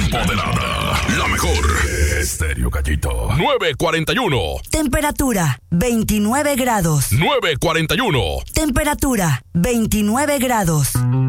empoderada. La mejor. Estéreo Gallito. 941. Temperatura 29 grados. 941. Temperatura 29 grados.